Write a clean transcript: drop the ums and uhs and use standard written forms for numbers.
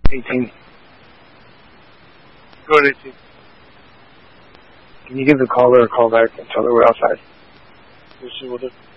18. Go ahead, 18. Can you give the caller a call back and tell her we're outside? We'll see what